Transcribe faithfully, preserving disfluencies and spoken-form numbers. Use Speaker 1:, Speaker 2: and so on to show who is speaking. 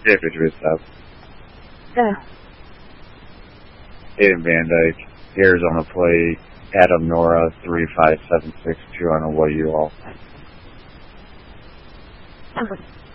Speaker 1: David Rizzo.
Speaker 2: Yeah.
Speaker 1: Aiden Van Dyke. Here's on the plate. Adam Nora, three five seven six two on a what you all.
Speaker 2: Okay.